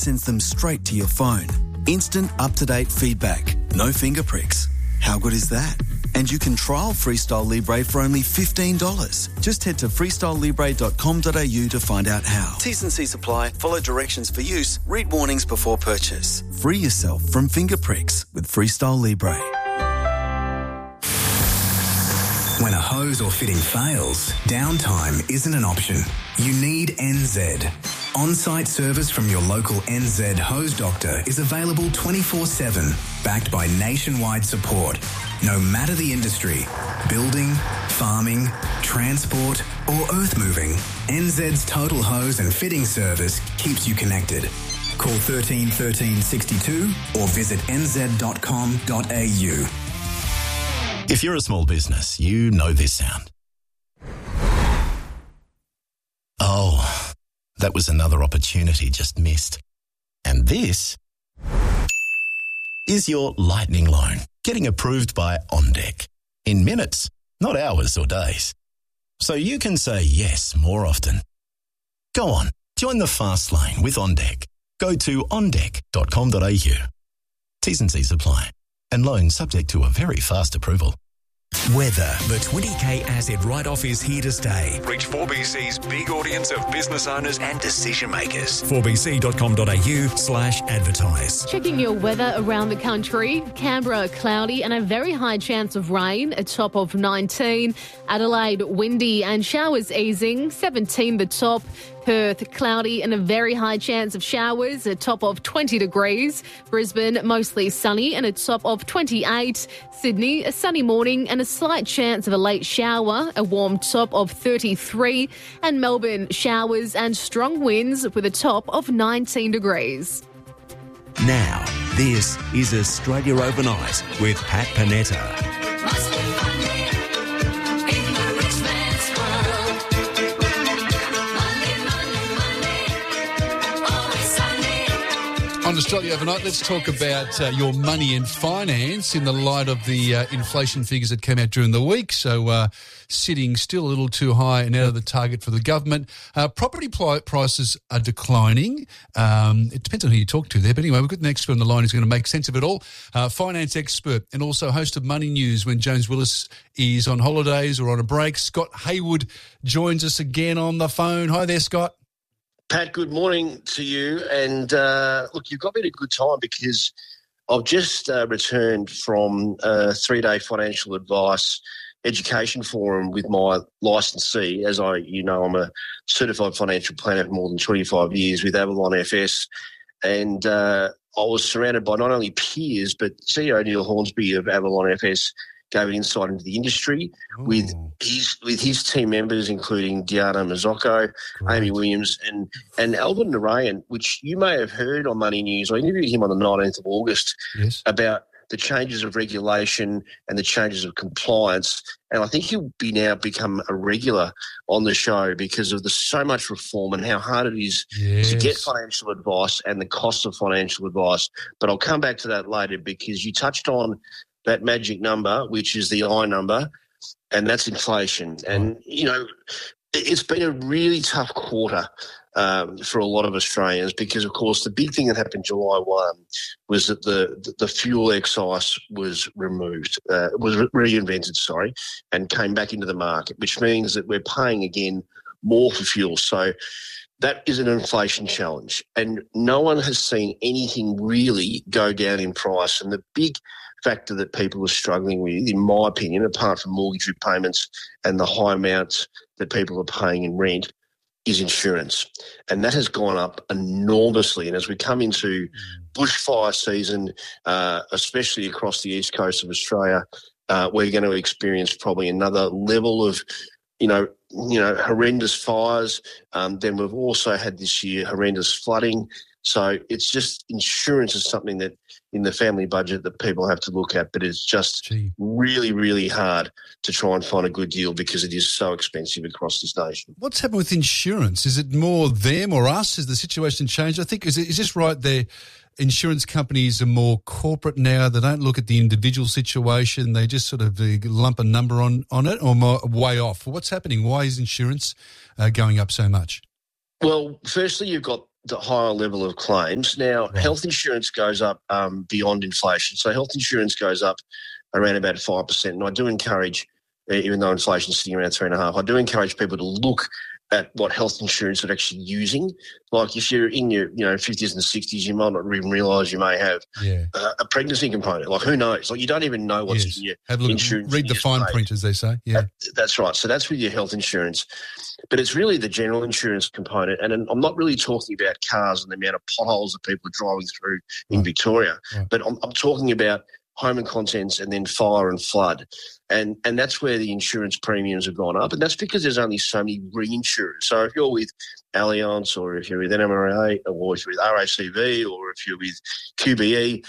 sends them straight to your phone. Instant up-to-date feedback. No finger pricks. How good is that? And you can trial Freestyle Libre for only $15. Just head to freestylelibre.com.au to find out how. T's and C's apply. Follow directions for use. Read warnings before purchase. Free yourself from finger pricks with Freestyle Libre. When a hose or fitting fails, downtime isn't an option. You need NZ. On-site service from your local NZ hose doctor is available 24/7, backed by nationwide support. No matter the industry, building, farming, transport or earth moving, NZ's total hose and fitting service keeps you connected. Call 13 13 62 or visit nz.com.au. If you're a small business, you know this sound. Oh, that was another opportunity just missed. And this is your lightning loan getting approved by OnDeck in minutes, not hours or days. So you can say yes more often. Go on, join the fast lane with OnDeck. Go to ondeck.com.au. T's and C's apply. And loans subject to a very fast approval. Weather. The 20K asset write-off is here to stay. Reach 4BC's big audience of business owners and decision makers. 4bc.com.au/advertise. Checking your weather around the country. Canberra, cloudy and a very high chance of rain, a top of 19. Adelaide, windy and showers easing, 17 the top. Perth, cloudy and a very high chance of showers, a top of 20 degrees. Brisbane, mostly sunny and a top of 28. Sydney, a sunny morning and a slight chance of a late shower, a warm top of 33. And Melbourne, showers and strong winds with a top of 19 degrees. Now, this is Australia Overnight with Pat Panetta. On Australia Overnight, let's talk about your money and finance in the light of the inflation figures that came out during the week. So sitting still a little too high and out of the target for the government. Property prices are declining. It depends on who you talk to there. But anyway, we've got an expert on the line who's going to make sense of it all. Finance expert and also host of Money News when James Willis is on holidays or on a break. Scott Hayward joins us again on the phone. Hi there, Scott. Pat, good morning to you. And look, you've got me at a good time because I've just returned from a 3-day financial advice education forum with my licensee. As I'm a certified financial planner for more than 25 years with Avalon FS. And I was surrounded by not only peers, but CEO Neil Hornsby of Avalon FS gave an insight into the industry with his team members, including Diana Mazzocco, Amy Williams, and Alvin Narayan, which you may have heard on Money News. I interviewed him on the 19th of August about the changes of regulation and the changes of compliance. And I think he'll now become a regular on the show because of so much reform and how hard it is to get financial advice and the cost of financial advice. But I'll come back to that later because you touched on that magic number, which is the I number, and that's inflation. And, it's been a really tough quarter for a lot of Australians because, of course, the big thing that happened July 1 was that the fuel excise was removed, was reinvented, and came back into the market, which means that we're paying again more for fuel. So that is an inflation challenge, and no one has seen anything really go down in price. And the big factor that people are struggling with, in my opinion, apart from mortgage repayments and the high amounts that people are paying in rent, is insurance. And that has gone up enormously. And as we come into bushfire season, especially across the east coast of Australia, we're going to experience probably another level of, horrendous fires. Then we've also had this year horrendous flooding. So it's just insurance is something that in the family budget that people have to look at, but it's just really, really hard to try and find a good deal because it is so expensive across this nation. What's happened with insurance? Is it more them or us? Has the situation changed? I think, is this right there? Insurance companies are more corporate now. They don't look at the individual situation. They just sort of lump a number on it or more way off. What's happening? Why is insurance going up so much? Well, firstly, you've got the higher level of claims. Now, health insurance goes up beyond inflation. So health insurance goes up around about 5%. And I do encourage, even though inflation's sitting around 3.5%, I do encourage people to look at what health insurance they're actually using. Like if you're in your 50s and 60s, you might not even realise you may have a pregnancy component. Like who knows? Like you don't even know what's in your insurance. Read the fine print, as they say. Yeah, that's right. So that's with your health insurance. But it's really the general insurance component. And I'm not really talking about cars and the amount of potholes that people are driving through in Victoria, but I'm talking about home and contents and then fire and flood. And that's where the insurance premiums have gone up. And that's because there's only so many reinsurers. So if you're with Allianz or if you're with NMRA or if you're with RACV or if you're with QBE,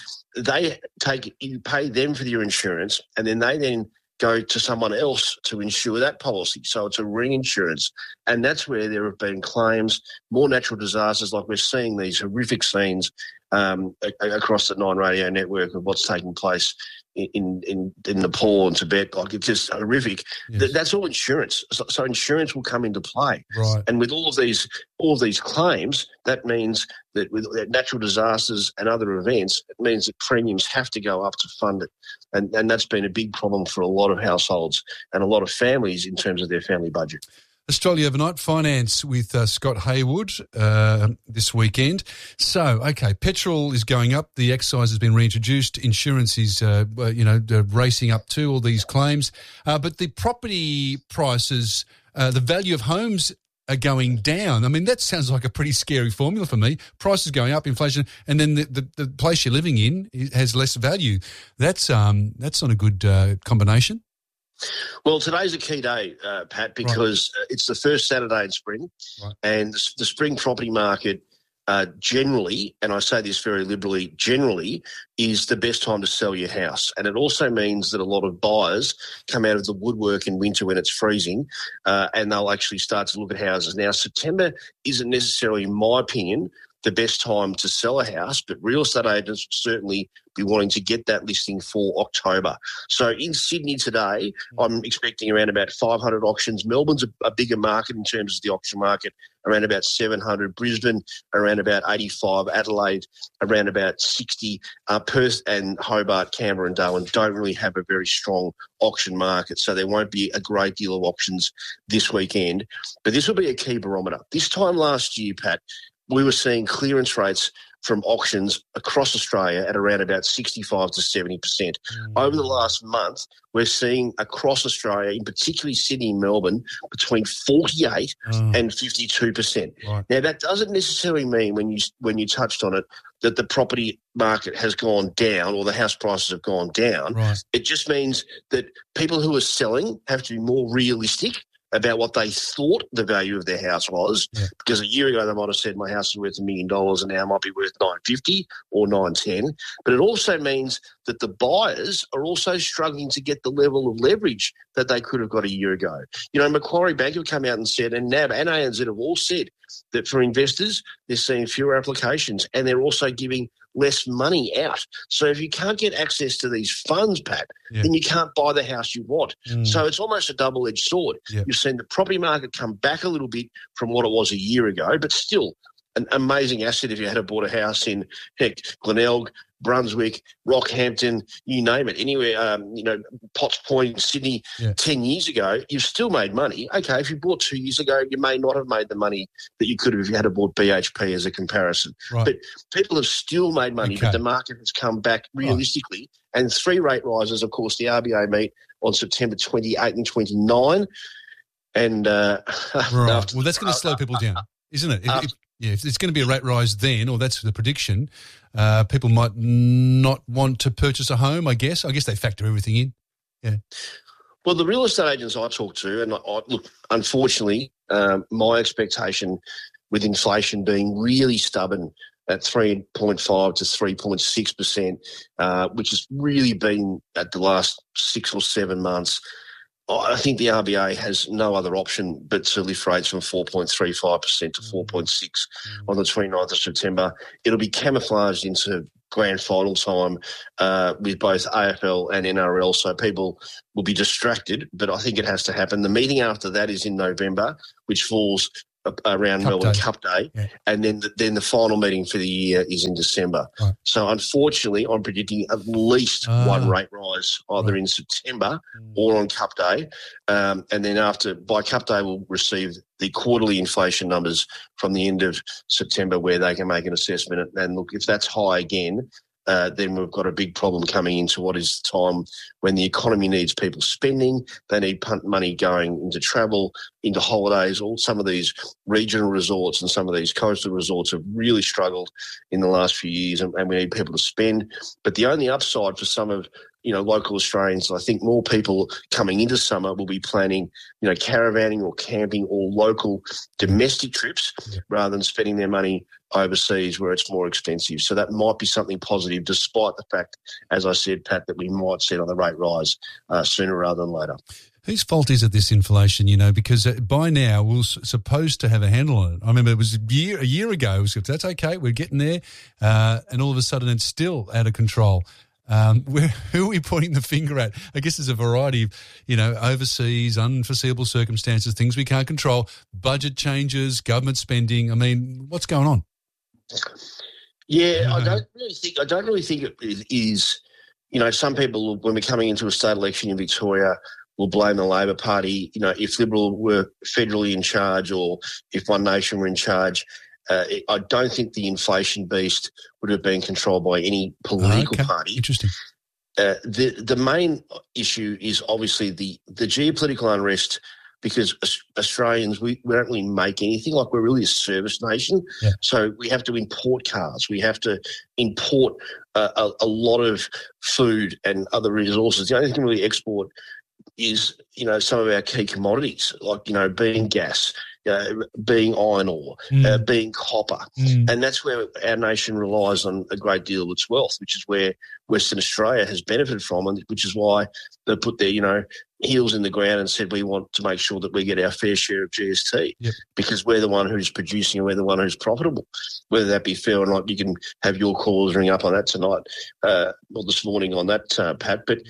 you pay them for your insurance and then they go to someone else to insure that policy. So it's a reinsurance. And that's where there have been claims, more natural disasters, like we're seeing these horrific scenes across the Nine Radio network of what's taking place in Nepal and Tibet. Like it's just horrific. Yes. That's all insurance. So insurance will come into play. Right. And with all of these claims, that means that with natural disasters and other events, it means that premiums have to go up to fund it. And that's been a big problem for a lot of households and a lot of families in terms of their family budget. Australia Overnight Finance with Scott Haywood this weekend. So, okay, petrol is going up. The excise has been reintroduced. Insurance is, racing up too, all these claims. But the property prices, the value of homes are going down. I mean, that sounds like a pretty scary formula for me. Prices going up, inflation, and then the place you're living in has less value. That's not a good combination. Well, today's a key day, Pat, because it's the first Saturday in spring, and the spring property market generally, and I say this very liberally, generally is the best time to sell your house. And it also means that a lot of buyers come out of the woodwork in winter when it's freezing and they'll actually start to look at houses. Now, September isn't necessarily, in my opinion, the best time to sell a house, but real estate agents certainly be wanting to get that listing for October. So in Sydney today, I'm expecting around about 500 auctions. Melbourne's a bigger market in terms of the auction market, around about 700. Brisbane, around about 85. Adelaide, around about 60. Perth and Hobart, Canberra and Darwin don't really have a very strong auction market, so there won't be a great deal of auctions this weekend. But this will be a key barometer. This time last year, Pat, we were seeing clearance rates from auctions across Australia at around about 65 to 70%. Over the last month, we're seeing across Australia, in particularly Sydney and Melbourne, between 48 and 52%. Right. Now, that doesn't necessarily mean, when you touched on it, that the property market has gone down or the house prices have gone down. Right. It just means that people who are selling have to be more realistic about what they thought the value of their house was, because a year ago they might have said my house is worth $1 million and now it might be worth $950 or $910. But it also means that the buyers are also struggling to get the level of leverage that they could have got a year ago. You know, Macquarie Bank have come out and said, and NAB and ANZ have all said, that for investors they're seeing fewer applications and they're also giving less money out. So if you can't get access to these funds, Pat, then you can't buy the house you want. So it's almost a double-edged sword. You've seen the property market come back a little bit from what it was a year ago, but still an amazing asset if you had bought a house in, Glenelg, Brunswick, Rockhampton, you name it, anywhere, Potts Point, Sydney, 10 years ago, you've still made money. Okay, if you bought 2 years ago, you may not have made the money that you could have if you had bought BHP as a comparison. Right. But people have still made money, but the market has come back realistically. Right. And 3 rate rises, of course, the RBA meet on September 28 and 29. And well, that's going to slow people down, isn't it? If it's going to be a rate rise then, or that's the prediction, people might not want to purchase a home, I guess. I guess they factor everything in. Yeah. Well, the real estate agents I talk to, and look, unfortunately, my expectation with inflation being really stubborn at 3.5 to 3.6%, which has really been at the last 6 or 7 months, I think the RBA has no other option but to lift rates from 4.35% to 4.6% on the 29th of September. It'll be camouflaged into grand final time with both AFL and NRL, so people will be distracted, but I think it has to happen. The meeting after that is in November, which falls around Melbourne Cup Day, and then the final meeting for the year is in December. Right. So unfortunately, I'm predicting at least one rate rise either in September or on Cup Day, and then by Cup Day we'll receive the quarterly inflation numbers from the end of September where they can make an assessment. And look, if that's high again, then we've got a big problem coming into what is the time when the economy needs people spending. They need money going into travel, into holidays. All some of these regional resorts and some of these coastal resorts have really struggled in the last few years, and we need people to spend. But the only upside for some of local Australians, I think more people coming into summer will be planning, caravanning or camping or local domestic trips rather than spending their money overseas where it's more expensive. So that might be something positive, despite the fact, as I said, Pat, that we might see another rate rise sooner rather than later. Whose fault is it, this inflation, because by now we're supposed to have a handle on it. I remember it was a year ago, it was, that's okay, we're getting there, and all of a sudden it's still out of control. Who are we pointing the finger at? I guess there's a variety of, overseas, unforeseeable circumstances, things we can't control, budget changes, government spending. I mean, what's going on? Yeah, I don't really think it is. Some people, when we're coming into a state election in Victoria, will blame the Labor Party. If Liberal were federally in charge or if One Nation were in charge. I don't think the inflation beast would have been controlled by any political party. Interesting. The main issue is obviously the geopolitical unrest, because Australians, we don't really make anything. Like, we're really a service nation. Yeah. So we have to import cars. We have to import a lot of food and other resources. The only thing we really export is, some of our key commodities, like, being gas, being iron ore, being copper. And that's where our nation relies on a great deal of its wealth, which is where Western Australia has benefited from, and which is why they put their, heels in the ground and said we want to make sure that we get our fair share of GST, because we're the one who's producing and we're the one who's profitable, whether that be fair or not. You can have your calls ring up on that tonight or this morning on that, Pat. But,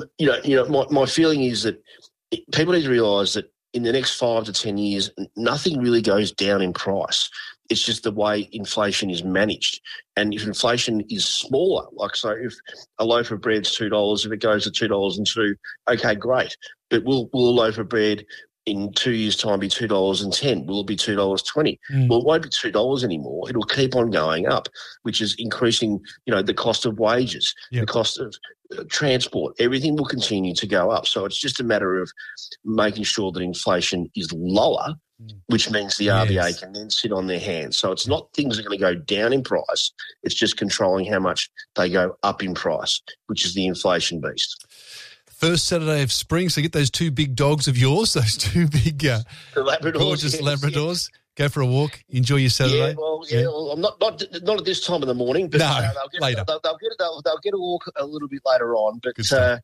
my feeling is that people need to realise that in the next 5 to 10 years, nothing really goes down in price. It's just the way inflation is managed. And if inflation is smaller, so if a loaf of bread's $2, if it goes to $2.02, okay, great. But will a loaf of bread in 2 years' time be $2.10? Will it be $2.20? Well, it won't be $2 anymore. It'll keep on going up, which is increasing, the cost of wages, the cost of transport. Everything will continue to go up. So it's just a matter of making sure that inflation is lower, which means the RBA can then sit on their hands. So it's not things are going to go down in price. It's just controlling how much they go up in price, which is the inflation beast. First Saturday of spring, so get those two big dogs of yours, those two big gorgeous Labradors. Go for a walk. Enjoy your Saturday. Well, I'm not at this time of the morning, but later. They'll get a walk a little bit later on. But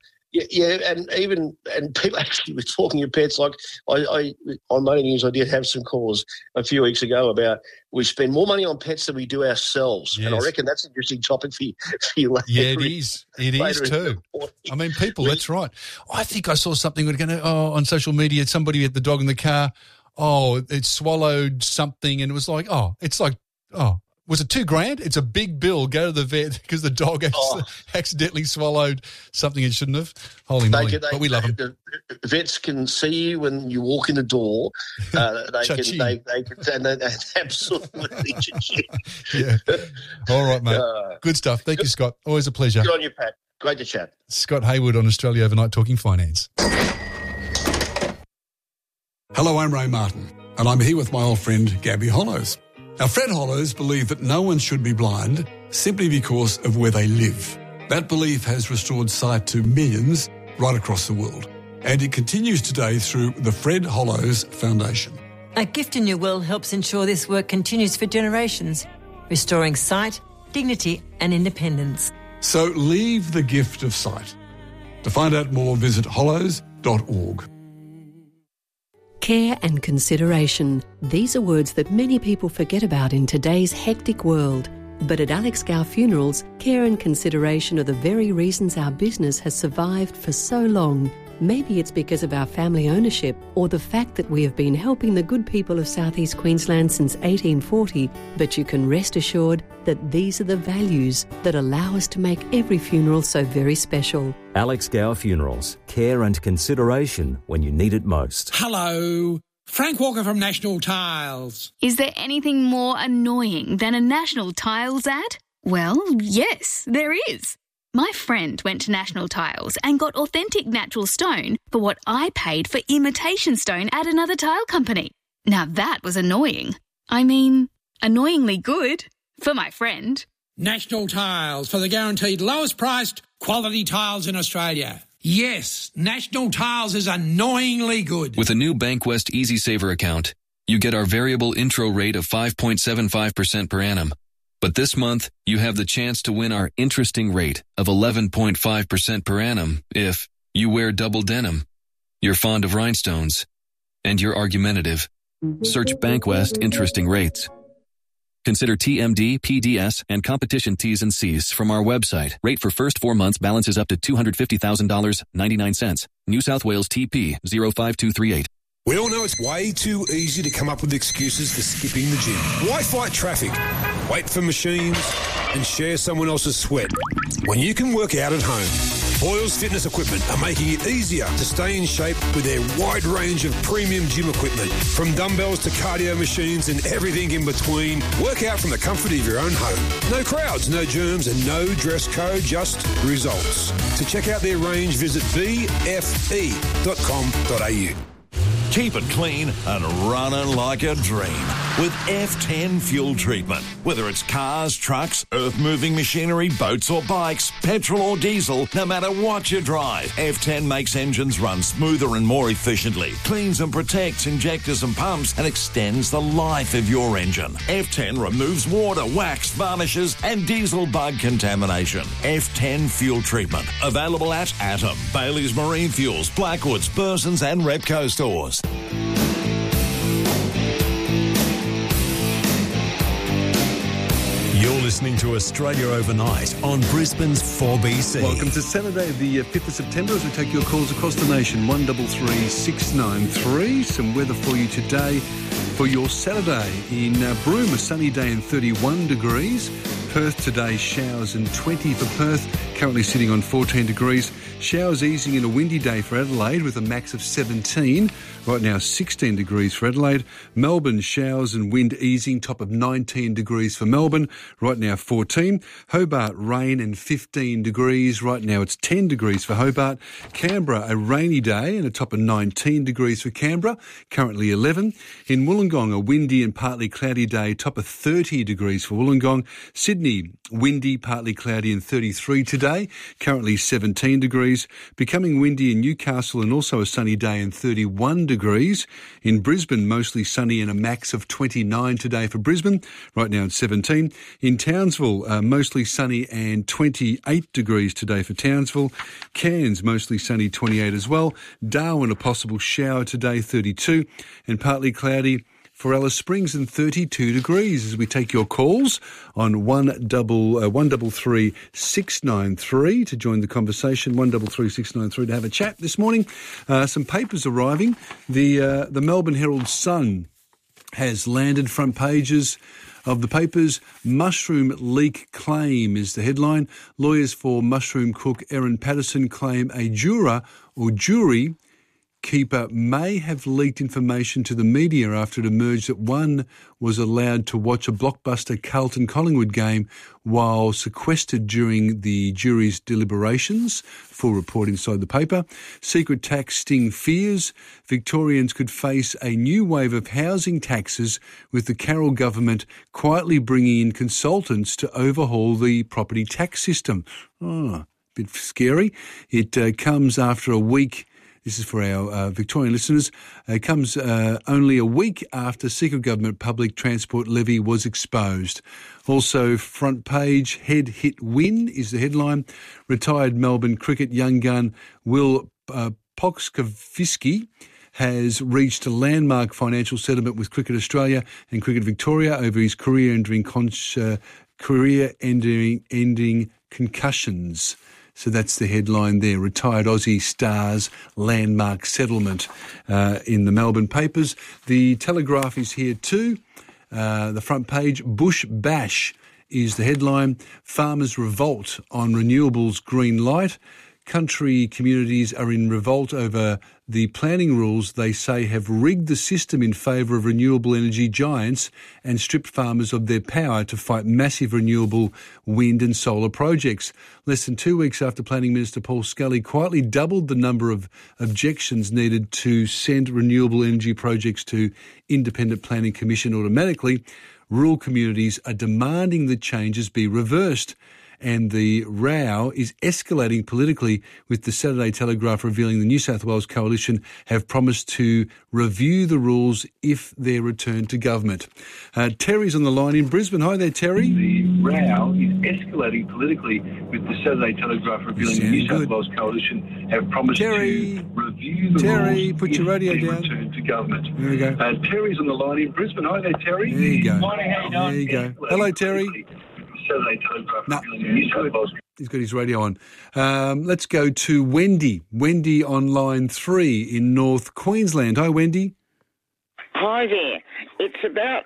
and people actually were talking to pets. Like on Money News, I did have some calls a few weeks ago about we spend more money on pets than we do ourselves, and I reckon that's an interesting topic for you later. Yeah, it is. It is too. I mean, people. That's right. I think I saw something on social media. Somebody had the dog in the car. Oh, it swallowed something, and it was like, was it $2,000? It's a big bill. Go to the vet because the dog accidentally swallowed something it shouldn't have. Holy moly! But we love them. Vets can see you when you walk in the door. They can absolutely. Yeah. All right, mate. Good stuff. Thank you, Scott. Always a pleasure. Good on you, Pat. Great to chat. Scott Hayward on Australia Overnight talking finance. Hello, I'm Ray Martin, and I'm here with my old friend Gabby Hollows. Now, Fred Hollows believed that no one should be blind simply because of where they live. That belief has restored sight to millions right across the world, and it continues today through the Fred Hollows Foundation. A Gift in Your Will helps ensure this work continues for generations, restoring sight, dignity and independence. So leave the gift of sight. To find out more, visit hollows.org. Care and consideration. These are words that many people forget about in today's hectic world. But at Alex Gow Funerals, care and consideration are the very reasons our business has survived for so long. Maybe it's because of our family ownership or the fact that we have been helping the good people of Southeast Queensland since 1840, but you can rest assured that these are the values that allow us to make every funeral so very special. Alex Gower Funerals. Care and consideration when you need it most. Hello. Frank Walker from National Tiles. Is there anything more annoying than a National Tiles ad? Well, yes, there is. My friend went to National Tiles and got authentic natural stone for what I paid for imitation stone at another tile company. Now that was annoying. I mean, annoyingly good for my friend. National Tiles, for the guaranteed lowest priced quality tiles in Australia. Yes, National Tiles is annoyingly good. With a new Bankwest EasySaver account, you get our variable intro rate of 5.75% per annum. But this month, you have the chance to win our interesting rate of 11.5% per annum if you wear double denim, you're fond of rhinestones, and you're argumentative. Search Bankwest Interesting Rates. Consider TMD, PDS, and competition T's and C's from our website. Rate for first 4 months balances up to $250,000, 99 cents. New South Wales TP 05238. We all know it's way too easy to come up with excuses for skipping the gym. Why fight traffic, wait for machines, and share someone else's sweat when you can work out at home? Boyles Fitness Equipment are making it easier to stay in shape with their wide range of premium gym equipment. From dumbbells to cardio machines and everything in between, work out from the comfort of your own home. No crowds, no germs, and no dress code, just results. To check out their range, visit bfe.com.au. Keep it clean and running like a dream with F10 fuel treatment. Whether it's cars, trucks, earth-moving machinery, boats or bikes, petrol or diesel, no matter what you drive, F10 makes engines run smoother and more efficiently, cleans and protects injectors and pumps, and extends the life of your engine. F10 removes water, wax, varnishes, and diesel bug contamination. F10 fuel treatment. Available at Atom, Bailey's Marine Fuels, Blackwoods, Burson's and Repco stores. You're listening to Australia Overnight on Brisbane's 4BC. Welcome to Saturday, the 5th of September, as we take your calls across the nation. 133 693. Some weather for you today for your Saturday. In Broome, a sunny day and 31 degrees. Perth today, showers and 20 for Perth, currently sitting on 14 degrees. Showers easing in a windy day for Adelaide with a max of 17. Right now, 16 degrees for Adelaide. Melbourne, showers and wind easing, top of 19 degrees for Melbourne. Right now, 14. Hobart, rain and 15 degrees. Right now, it's 10 degrees for Hobart. Canberra, a rainy day and a top of 19 degrees for Canberra. Currently 11. In Wollongong, a windy and partly cloudy day, top of 30 degrees for Wollongong. Sydney, windy, partly cloudy and 33 today. Currently 17 degrees. Becoming windy in Newcastle and also a sunny day and 31 degrees. In Brisbane, mostly sunny and a max of 29 today for Brisbane. Right now it's 17. In Townsville, mostly sunny and 28 degrees today for Townsville. Cairns, mostly sunny, 28 as well. Darwin, a possible shower today, 32. And partly cloudy for Alice Springs and 32 degrees as we take your calls on 133 693 to join the conversation, 133 693 to have a chat this morning. Some papers arriving. The Melbourne Herald Sun has landed front pages of the papers. Mushroom leak claim is the headline. Lawyers for mushroom cook Erin Patterson claim a juror or jury keeper may have leaked information to the media after it emerged that one was allowed to watch a blockbuster Carlton-Collingwood game while sequestered during the jury's deliberations. Full report inside the paper. Secret tax sting fears. Victorians could face a new wave of housing taxes with the Carroll government quietly bringing in consultants to overhaul the property tax system. Oh, a bit scary. It comes after a week. This is for our Victorian listeners. It comes only a week after secret government public transport levy was exposed. Also, front page, head hit win is the headline. Retired Melbourne cricket young gun Will Pokskovsky has reached a landmark financial settlement with Cricket Australia and Cricket Victoria over his career-ending concussions. So that's the headline there. Retired Aussie stars landmark settlement in the Melbourne papers. The Telegraph is here too. The front page, Bush Bash is the headline. Farmers revolt on renewables green light. Country communities are in revolt over the planning rules they say have rigged the system in favour of renewable energy giants and stripped farmers of their power to fight massive renewable wind and solar projects. Less than 2 weeks after Planning Minister Paul Scully quietly doubled the number of objections needed to send renewable energy projects to Independent Planning Commission automatically, rural communities are demanding the changes be reversed. And the row is escalating politically, with the Saturday Telegraph revealing the New South Wales Coalition have promised to review the rules if they're returned to government. Terry's on the line in Brisbane. Hi there, Terry. The row is escalating politically, with the Saturday Telegraph revealing the New South Wales Coalition have promised to review the rules put your radio down. Returned to government. There we go. Terry's on the line in Brisbane. Hi there, Terry. There you go. Morning, how you doing? There you go. Hello, Terry. Saturday Telegraph revealing the New South Wales. He's got his radio on. Let's go to Wendy. Wendy on line 3 in North Queensland. Hi, Wendy. Hi there. It's about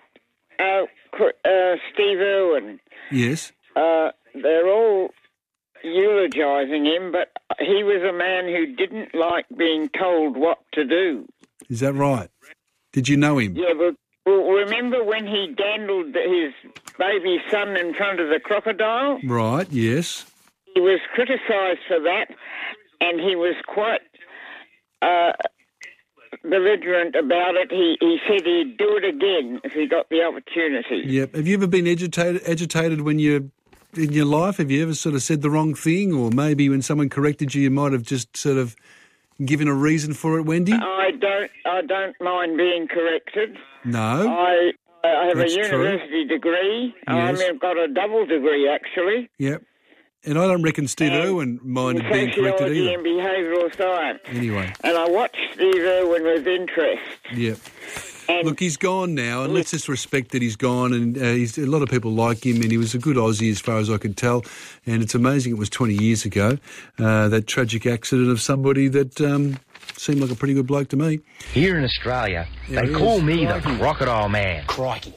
Steve Irwin. Yes. They're all eulogising him, but he was a man who didn't like being told what to do. Is that right? Did you know him? Yeah, well, remember when he dandled his baby son in front of the crocodile? Right, yes. He was criticised for that, and he was quite belligerent about it. He said he'd do it again if he got the opportunity. Yep. Have you ever been agitated when you're in your life? Have you ever sort of said the wrong thing, or maybe when someone corrected you, you might have just sort of given a reason for it, Wendy? I don't mind being corrected. No. I have That's a university degree. Yes. I've got a double degree, actually. Yep. And I don't reckon Steve Irwin minded being corrected Sociology either. and behavioural science. Anyway. And I watched Steve Irwin with interest. Yep. Look, he's gone now, and let's just respect that he's gone. And a lot of people like him, and he was a good Aussie as far as I could tell. And it's amazing it was 20 years ago, that tragic accident of somebody that seemed like a pretty good bloke to me. Here in Australia, they call me the Crocodile Man. Crikey.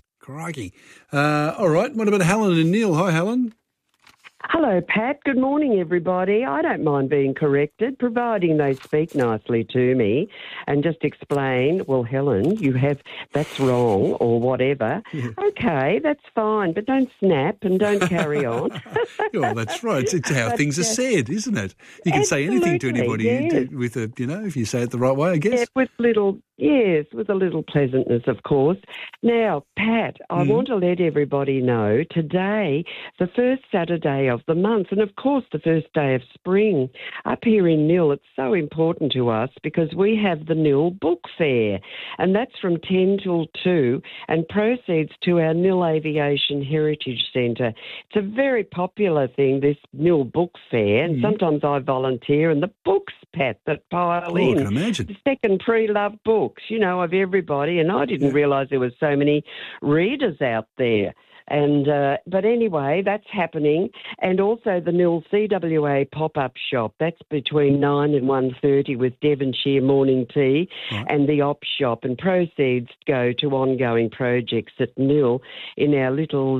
All right, what about Helen and Neil? Hi, Helen. Hello, Pat. Good morning, everybody. I don't mind being corrected, providing they speak nicely to me and just explain, well, Helen, that's wrong or whatever. Okay, that's fine, but don't snap and don't carry on. Well, that's right. It's how things are said, isn't it? You can say anything to anybody with a, if you say it the right way, I guess. Yeah, with a little pleasantness, of course. Now, Pat, I want to let everybody know today, the first Saturday of the month, and of course the first day of spring, up here in Nil, it's so important to us because we have the Nil Book Fair, and that's from 10 till 2 and proceeds to our Nil Aviation Heritage Centre. It's a very popular thing, this Nil Book Fair, and sometimes I volunteer, and the books, Pat, that pile in. I can imagine. The second pre-loved books, of everybody, and I didn't realise there were so many readers out there. And but anyway, that's happening. And also the Nil CWA pop-up shop. That's between 9 and 1:30 with Devonshire Morning Tea and the op shop. And proceeds go to ongoing projects at Nil in our little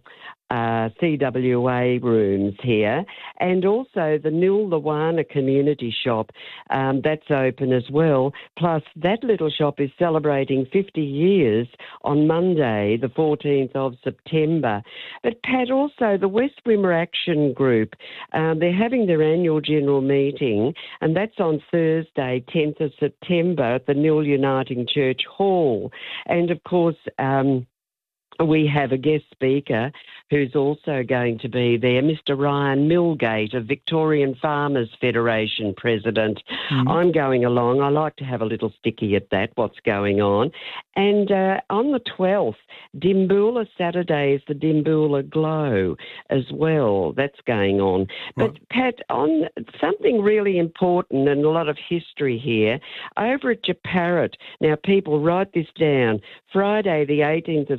CWA rooms here. And also the Nil Lawana Community Shop. That's open as well. Plus, that little shop is celebrating 50 years on Monday, the 14th of September. But, Pat, also the West Wimmera Action Group, they're having their annual general meeting, and that's on Thursday, 10th of September at the Nil Uniting Church Hall. And, of course, we have a guest speaker who's also going to be there, Mr. Ryan Milgate of Victorian Farmers Federation President. I'm going along. I like to have a little sticky at that, what's going on. And on the 12th, Dimboola Saturday is the Dimboola Glow as well. That's going on. But, Pat, on something really important and a lot of history here, over at Japarrit, now people write this down, Friday the 18th of September,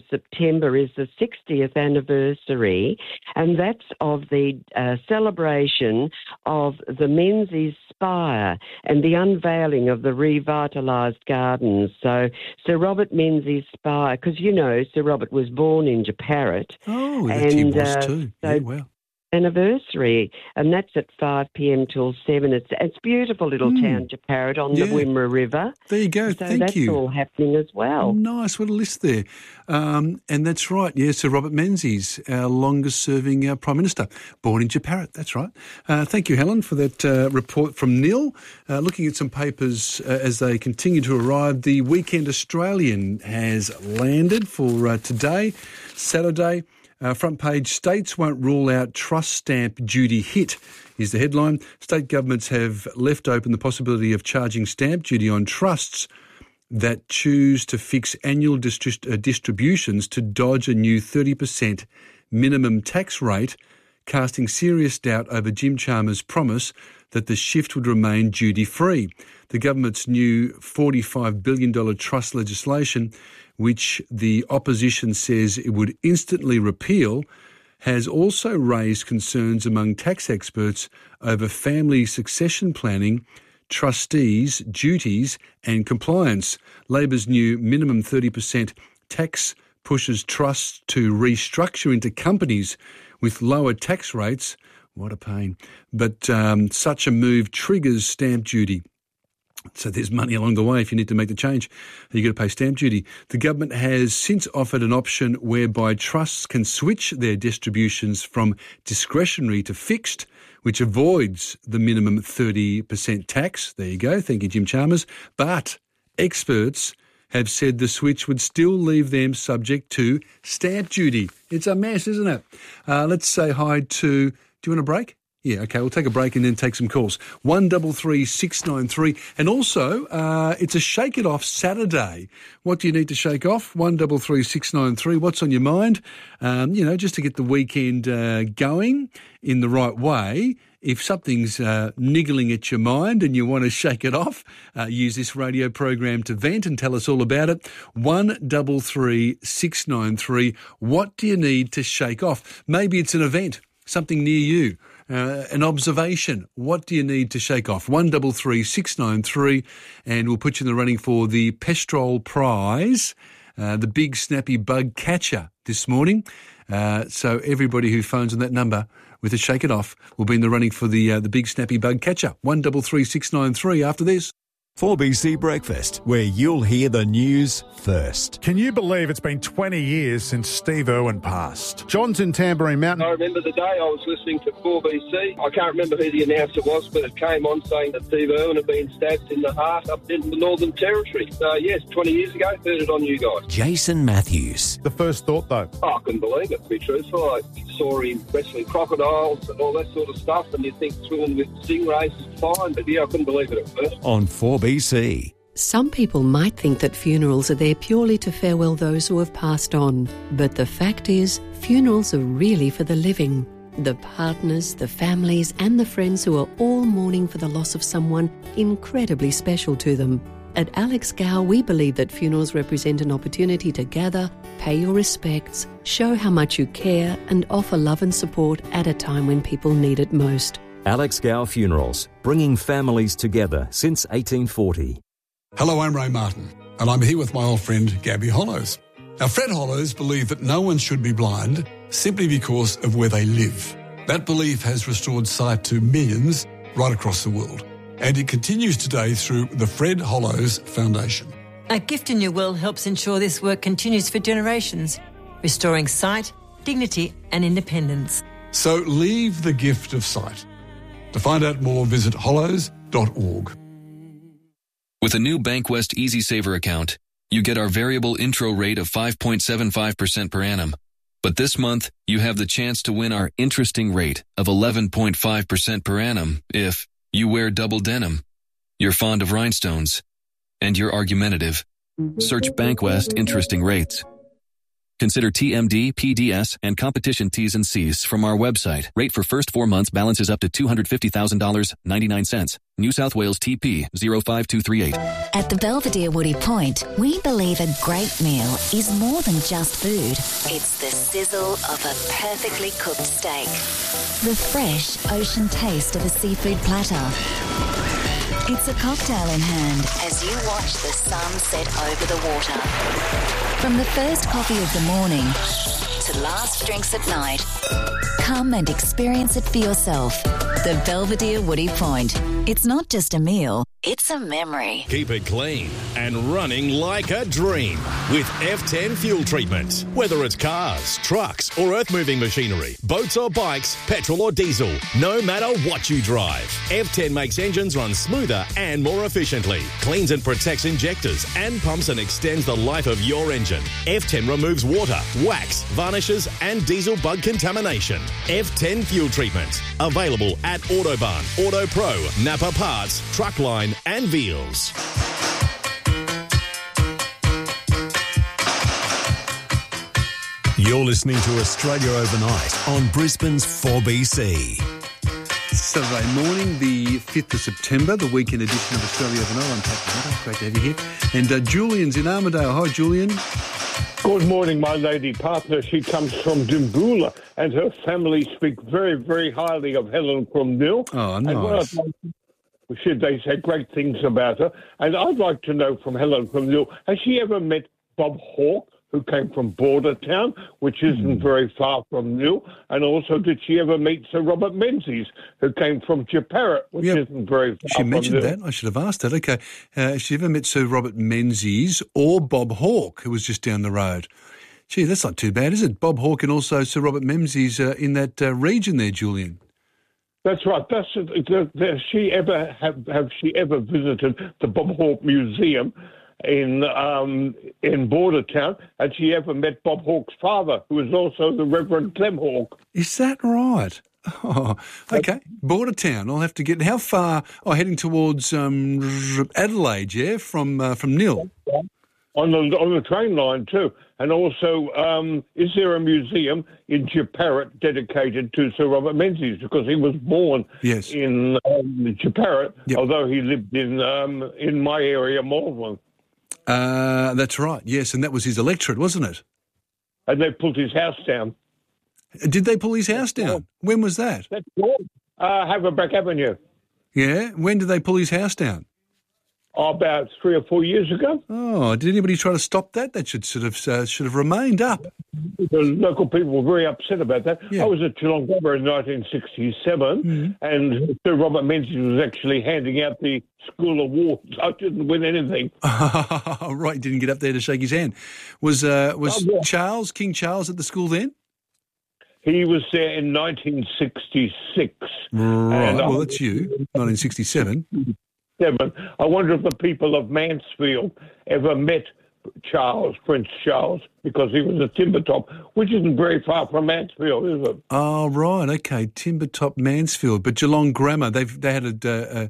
September is the 60th anniversary, and that's of the celebration of the Menzies Spire and the unveiling of the revitalised gardens. So Sir Robert Menzies Spire, because, you know, Sir Robert was born in Jeparrot. Oh, that he was too. So yeah, wow. Anniversary, and that's at 5 p.m. till 7. It's beautiful little town, Jeparrot, on the Wimmera River. There you go. So Thank you. that's all happening as well. Nice. What a list there. And that's right. Yeah, Sir Robert Menzies, our longest-serving Prime Minister, born in Jeparrot. That's right. Thank you, Helen, for that report from Neil. Looking at some papers as they continue to arrive, the Weekend Australian has landed for today, Saturday. Front page, states won't rule out trust stamp duty hit is the headline. State governments have left open the possibility of charging stamp duty on trusts that choose to fix annual distributions to dodge a new 30% minimum tax rate, casting serious doubt over Jim Chalmers' promise that the shift would remain duty-free. The government's new $45 billion trust legislation, which the opposition says it would instantly repeal, has also raised concerns among tax experts over family succession planning, trustees' duties and compliance. Labor's new minimum 30% tax pushes trusts to restructure into companies with lower tax rates. What a pain. But such a move triggers stamp duty. So there's money along the way if you need to make the change. You've got to pay stamp duty. The government has since offered an option whereby trusts can switch their distributions from discretionary to fixed, which avoids the minimum 30% tax. There you go. Thank you, Jim Chalmers. But experts have said the switch would still leave them subject to stamp duty. It's a mess, isn't it? Let's say hi to... Do you want a break? Yeah, okay, we'll take a break and then take some calls. 133 693. And also, it's a Shake It Off Saturday. What do you need to shake off? 133 693. What's on your mind? Just to get the weekend going in the right way. If something's niggling at your mind and you want to shake it off, use this radio program to vent and tell us all about it. 133 693. What do you need to shake off? Maybe it's an event, something near you. An observation. What do you need to shake off? 133 693, and we'll put you in the running for the Pestrol Prize, the big snappy bug catcher this morning. So everybody who phones on that number with a shake it off will be in the running for the big snappy bug catcher. 133 693 after this. 4BC Breakfast, where you'll hear the news first. Can you believe it's been 20 years since Steve Irwin passed? John's in Tamborine Mountain. I remember the day I was listening to 4BC. I can't remember who the announcer was, but it came on saying that Steve Irwin had been stabbed in the heart up in the Northern Territory. So, yes, 20 years ago, heard it on you guys. Jason Matthews. The first thought, though? Oh, I couldn't believe it, to be truthful. I saw him wrestling crocodiles and all that sort of stuff, and you think swimming with stingrays is fine, but yeah, I couldn't believe it at first. On 4BC. Some people might think that funerals are there purely to farewell those who have passed on. But the fact is, funerals are really for the living. The partners, the families and the friends who are all mourning for the loss of someone incredibly special to them. At Alex Gow, we believe that funerals represent an opportunity to gather, pay your respects, show how much you care and offer love and support at a time when people need it most. Alex Gow Funerals, bringing families together since 1840. Hello, I'm Ray Martin, and I'm here with my old friend Gabby Hollows. Now, Fred Hollows believed that no one should be blind simply because of where they live. That belief has restored sight to millions right across the world, and it continues today through the Fred Hollows Foundation. A gift in your will helps ensure this work continues for generations, restoring sight, dignity and independence. So leave the gift of sight. To find out more, visit hollows.org. With a new Bankwest EasySaver account, you get our variable intro rate of 5.75% per annum. But this month, you have the chance to win our interesting rate of 11.5% per annum if you wear double denim, you're fond of rhinestones, and you're argumentative. Search Bankwest Interesting Rates. Consider TMD, PDS, and competition T's and C's from our website. Rate for first 4 months balances up to $250,000, 99 cents. New South Wales TP 05238. At the Belvedere Woody Point, we believe a great meal is more than just food. It's the sizzle of a perfectly cooked steak, the fresh ocean taste of a seafood platter. It's a cocktail in hand as you watch the sun set over the water. From the first coffee of the morning to last drinks at night, come and experience it for yourself. The Belvedere Woody Point. It's not just a meal, it's a memory. Keep it clean and running like a dream with F10 fuel treatment. Whether it's cars, trucks or earth-moving machinery, boats or bikes, petrol or diesel, no matter what you drive, F10 makes engines run smoother and more efficiently, cleans and protects injectors and pumps and extends the life of your engine. F10 removes water, wax, varnishes and diesel bug contamination. F10 fuel treatment. Available at Autobahn, Auto Pro, Napa Parts, Truckline and Veals. You're listening to Australia Overnight on Brisbane's 4BC. Saturday morning, the 5th of September, the weekend edition of Australia Overnight. I'm Pat Potter. Great to have you here. And Julian's in Armidale. Hi, Julian. Good morning, my lady partner. She comes from Dimboola, and her family speak very, very highly of Helen Cromnell. Oh, nice. They say great things about her. And I'd like to know from Helen Cromnell, has she ever met Bob Hawke, who came from Bordertown, which isn't very far from Nil? And also, did she ever meet Sir Robert Menzies, who came from Jeparrot, which isn't very far She from mentioned Nil? that. I should have asked that. Okay. Has she ever met Sir Robert Menzies or Bob Hawke, who was just down the road? Gee, that's not too bad, is it? Bob Hawke and also Sir Robert Menzies in that region there, Julian. That's right. Has she ever have she ever visited the Bob Hawke Museum in Bordertown? Had she ever met Bob Hawke's father, who was also the Reverend Clem Hawke? Is that right? Oh, okay. Bordertown. I'll have to get. How far? Oh, heading towards Adelaide, yeah, from Nil. On the train line too. And also, is there a museum in Jeparrot dedicated to Sir Robert Menzies? Because he was born in Jeparrot, although he lived in my area, Malvern. That's right, yes, and that was his electorate, wasn't it? And they pulled his house down. Did they pull his house down? When was that? That's good. Haverback Avenue. Yeah? When did they pull his house down? About 3 or 4 years ago. Oh, did anybody try to stop that? That should have remained up. The local people were very upset about that. Yeah. I was at Geelong Harbour in 1967, and Sir Robert Menzies was actually handing out the School Awards. I didn't win anything. Right, didn't get up there to shake his hand. Was King Charles at the school then? He was there in 1966. Right, well, that's you, 1967. I wonder if the people of Mansfield ever met Prince Charles, because he was a timber top, which isn't very far from Mansfield, is it? Oh, right, okay, timber top Mansfield. But Geelong Grammar, they had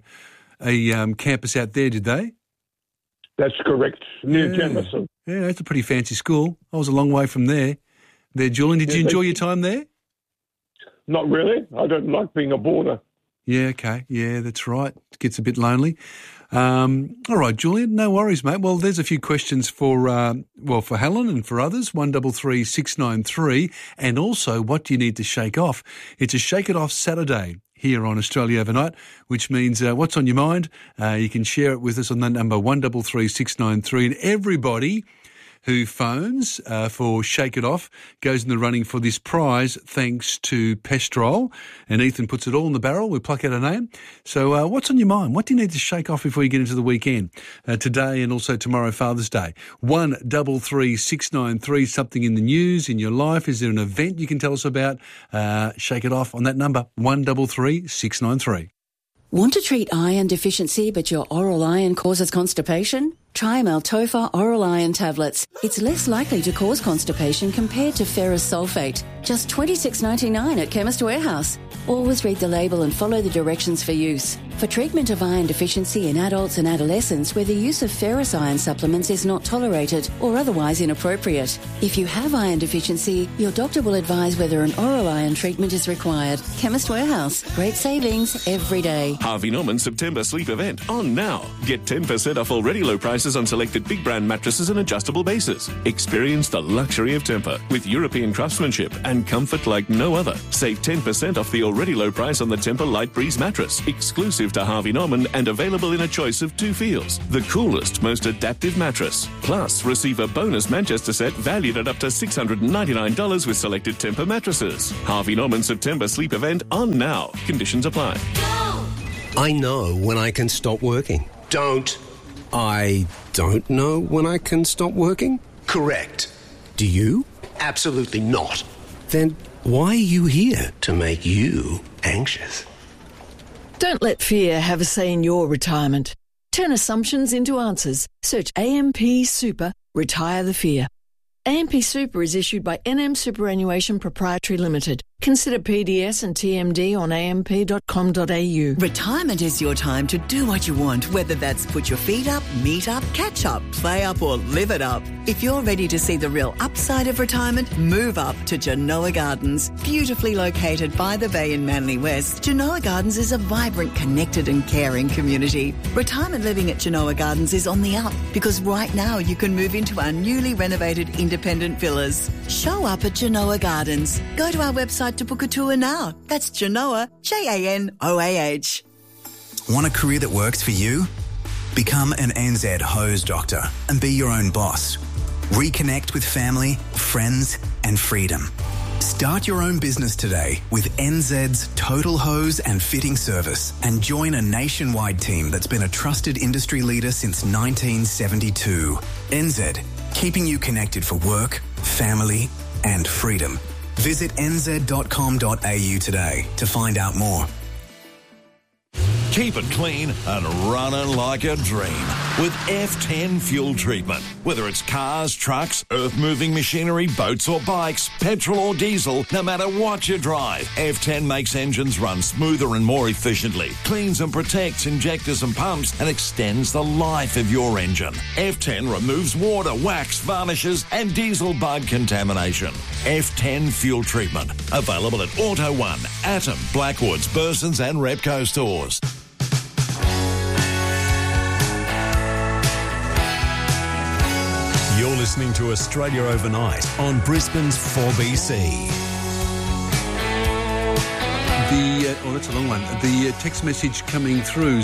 a campus out there, did they? That's correct, near Jamison. Yeah, that's a pretty fancy school. I was a long way from there. Julian, did you enjoy your time there? Not really. I don't like being a boarder. Yeah, okay. Yeah, that's right. It gets a bit lonely. All right, Julian, no worries, mate. Well, there's a few questions for Helen and for others, 133 693. And also, what do you need to shake off? It's a Shake It Off Saturday here on Australia Overnight, which means what's on your mind? You can share it with us on that number, 133 693. And everybody who phones for Shake It Off goes in the running for this prize thanks to Pestrol. And Ethan puts it all in the barrel. We pluck out a name. So what's on your mind? What do you need to shake off before you get into the weekend? Today and also tomorrow, Father's Day. 133 693, something in the news, in your life. Is there an event you can tell us about? Shake it off on that number, 133 693. Want to treat iron deficiency but your oral iron causes constipation? Try Maltopha Oral Iron Tablets. It's less likely to cause constipation compared to ferrous sulfate. just $26.99 at Chemist Warehouse. Always read the label and follow the directions for use. For treatment of iron deficiency in adults and adolescents where the use of ferrous iron supplements is not tolerated or otherwise inappropriate. If you have iron deficiency, your doctor will advise whether an oral iron treatment is required. Chemist Warehouse. Great savings every day. Harvey Norman September sleep event on now. Get 10% off already low prices on selected big brand mattresses and adjustable bases. Experience the luxury of Tempur with European craftsmanship and comfort like no other. Save 10% off the already low price on the Tempur Light Breeze mattress, exclusive to Harvey Norman and available in a choice of 2 feels. The coolest, most adaptive mattress. Plus, receive a bonus Manchester set valued at up to $699 with selected Tempur mattresses. Harvey Norman September sleep event on now. Conditions apply. I know when I can stop working. I don't know when I can stop working? Correct. Do you? Absolutely not. Then why are you here? To make you anxious. Don't let fear have a say in your retirement. Turn assumptions into answers. Search AMP Super, Retire the Fear. AMP Super is issued by NM Superannuation Proprietary Limited. Consider PDS and TMD on amp.com.au. Retirement is your time to do what you want, whether that's put your feet up, meet up, catch up, play up or live it up. If you're ready to see the real upside of retirement, move up to Genoa Gardens. Beautifully located by the bay in Manly West, Genoa Gardens is a vibrant, connected and caring community. Retirement living at Genoa Gardens is on the up because right now you can move into our newly renovated independent villas. Show up at Genoa Gardens. Go to our website to book a tour now. That's Genoa, Janoah. Want a career that works for you? Become an NZ hose doctor and be your own boss. Reconnect with family, friends and freedom. Start your own business today with NZ's Total Hose and Fitting Service and join a nationwide team that's been a trusted industry leader since 1972. NZ, keeping you connected for work, family and freedom. Visit nz.com.au today to find out more. Keep it clean and running like a dream with F10 fuel treatment. Whether it's cars, trucks, earth-moving machinery, boats or bikes, petrol or diesel, no matter what you drive, F10 makes engines run smoother and more efficiently, cleans and protects injectors and pumps, and extends the life of your engine. F10 removes water, wax, varnishes, and diesel bug contamination. F10 fuel treatment. Available at Auto One, Atom, Blackwoods, Bursons, and Repco stores. You're listening to Australia Overnight on Brisbane's 4BC. That's a long one. The text message coming through,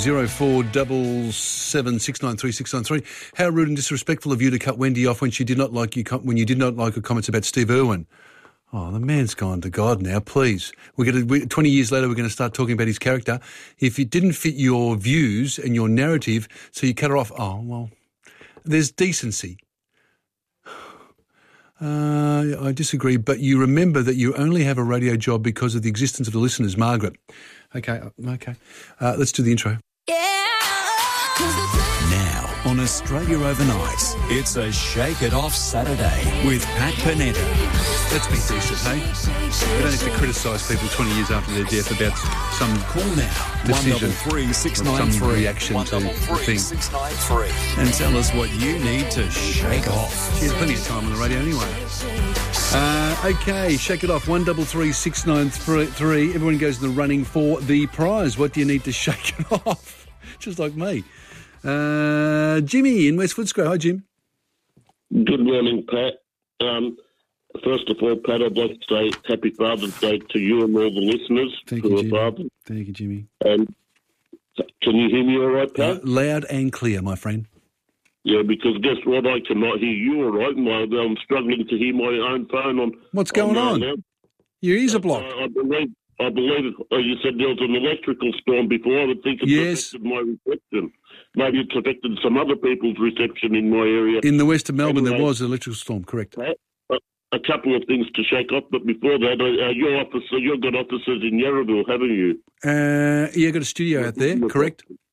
0477693693. How rude and disrespectful of you to cut Wendy off when you did not like her comments about Steve Irwin. Oh, the man's gone to God now, please. 20 years later, we're going to start talking about his character. If it didn't fit your views and your narrative, so you cut her off, oh, well, there's decency. I disagree, but you remember that you only have a radio job because of the existence of the listeners, Margaret. Okay. Let's do the intro. Now on Australia Overnight, it's a Shake It Off Saturday with Pat Panetta. Let's be decent, hey? We don't need to criticise people 20 years after their death about some decision, 133-693, some reaction to the thing. 133-693, and tell us what you need to shake off. She has plenty of time on the radio anyway. Okay, shake it off. 133-693. Everyone goes in the running for the prize. What do you need to shake it off? Just like me. Jimmy in West Footscray. Hi, Jim. Good morning, Pat. First of all, Pat, I'd like to say Happy Father's Day to you and all the listeners. Thank you, Jimmy. Thank you, Jimmy. And can you hear me all right, Pat? Loud and clear, my friend. Yeah, because guess what? I cannot hear you all right. I'm struggling to hear my own phone on. What's going on? Now. Your ears are blocked. I believe you said there was an electrical storm before. I would think it affected my reception. Maybe it's affected some other people's reception in my area. In the west of Melbourne, there was an electrical storm, correct. A couple of things to shake off, but before that, you've got offices in Yarraville, haven't you? Got a studio out there, correct?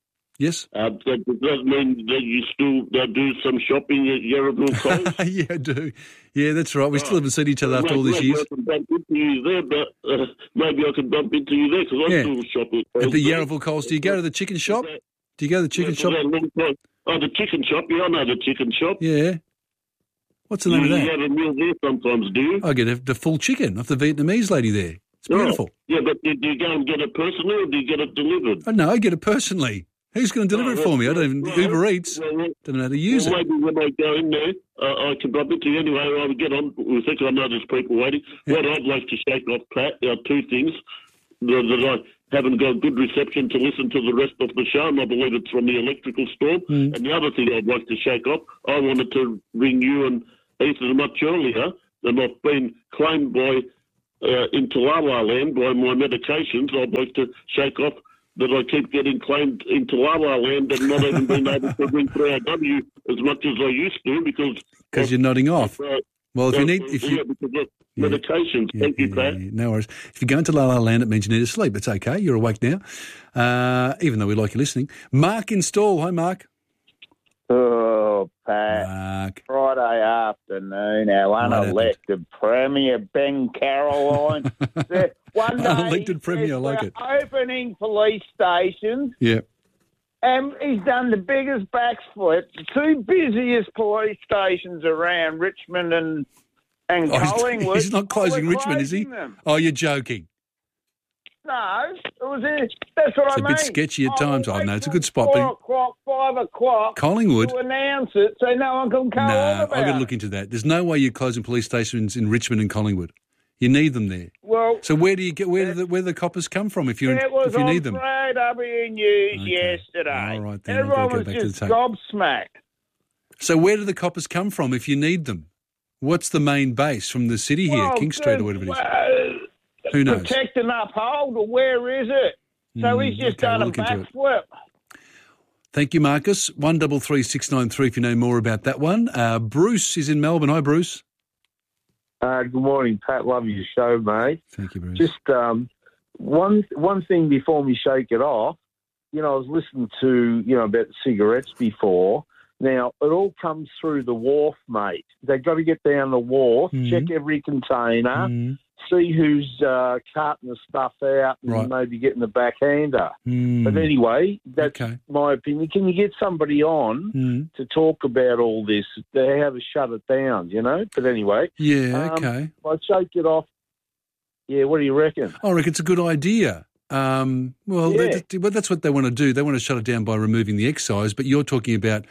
Yes. Does that mean that you still do some shopping at Yarraville Coles? Yeah, I do. Yeah, that's right. We still haven't seen each other after all these years. I can bump into you there, but maybe I can bump into you there because I still shop at the Yarraville Coles. Do you go to the chicken shop? Do you go to the chicken shop? Oh, the chicken shop. Yeah, I know the chicken shop. Yeah. What's the name of that? You have a meal there sometimes, do you? I get the full chicken off the Vietnamese lady there. It's beautiful. Yeah, but do you go and get it personally or do you get it delivered? Oh, no, I get it personally. Who's going to deliver it for me? I don't even Uber Eats. Don't know how to use it. Maybe when I go in there, I can bump into you anyway. I would get on with it. I know there's people waiting. Yeah. What I'd like to shake off, Pat, are two things that I haven't got good reception to listen to the rest of the show, and I believe it's from the electrical storm. And the other thing I'd like to shake off, I wanted to ring you and Ethan much earlier, and I've been claimed by into La La Land by my medications. I'd like to shake off that I keep getting claimed into La La Land and not even being able to ring 3AW as much as I used to because you're nodding off. Well, if you medications. Thank you, Pat. No worries. If you go into La La Land, it means you need to sleep. It's okay. You're awake now, even though we like you listening. Mark in Stall. Hi, Mark. Oh, Pat. Friday afternoon, our unelected Premier, Ben Caroline. One day unelected Premier, I like it. Opening police stations. Yeah. And he's done the biggest backflip. The two busiest police stations around, Richmond and Collingwood. He's not closing Richmond, is he? Them. Oh, you're joking. No, that's what I mean. It's a bit sketchy at times. I know it's a good spot. 4 o'clock, 5 o'clock. Collingwood. To announce it so no one can come on about it. I've got to look into that. There's no way you're closing police stations in Richmond and Collingwood. You need them there. Well, so where do the coppers come from if you need them? It was on 3AW News yesterday. All right, then. Everyone was just gobsmacked. So where do the coppers come from if you need them? What's the main base from the city here, King Street or whatever it is? Who knows? Protect and uphold, or where is it? So he's just done a backflip. Thank you, Marcus. 133693 if you know more about that one. Bruce is in Melbourne. Hi, Bruce. Good morning, Pat. Love your show, mate. Thank you, Bruce. Just one thing before we shake it off. I was listening to, about the cigarettes before. Now, it all comes through the wharf, mate. They've got to get down the wharf, check every container, see who's carting the stuff out and maybe getting the backhander. But anyway, that's my opinion. Can you get somebody on to talk about all this? They have to shut it down, But anyway. Yeah, okay. I'll shake it off. Yeah, what do you reckon? I reckon it's a good idea. That's what they want to do. They want to shut it down by removing the excise, but you're talking about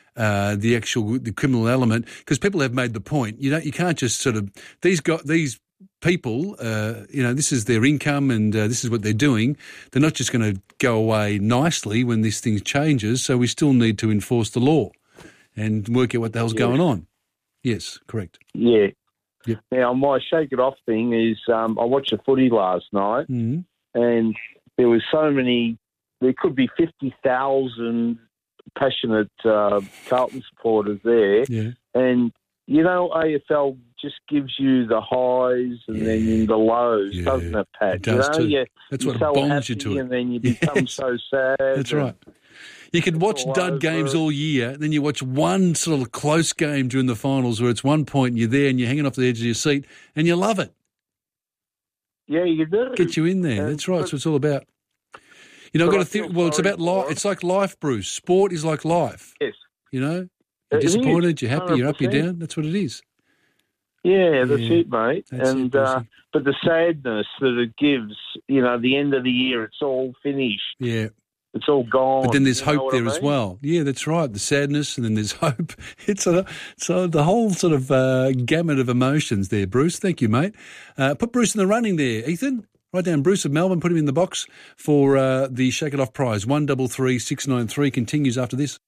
the criminal element, because people have made the point. You can't just sort of these people. This is their income and this is what they're doing. They're not just going to go away nicely when this thing changes. So we still need to enforce the law and work out what the hell's going on. Yes, correct. Yeah. Yep. Now my shake it off thing is I watched the footy last night and there was so many. There could be 50,000. Passionate Carlton supporters there, and AFL just gives you the highs and then the lows, doesn't it, Pat? It does too. That's what so bonds you to it, and then you become so sad. That's right. You could watch dud games all year, then you watch one sort of close game during the finals where it's 1 point and you're there and you're hanging off the edge of your seat and you love it. Yeah, you do. Get you in there. That's right. That's what it's all about. I've got to think. Well, it's about life. It's like life, Bruce. Sport is like life. Yes. You're disappointed, you're happy, you're up, you're down. That's what it is. Yeah, that's it, mate. And but the sadness that it gives, the end of the year, it's all finished. Yeah. It's all gone. But then there's hope there as well. Yeah, that's right. The sadness, and then there's hope. It's so the whole sort of gamut of emotions there, Bruce. Thank you, mate. Put Bruce in the running there, Ethan. Write down Bruce of Melbourne, put him in the box for the Shake It Off prize. 133693 continues after this.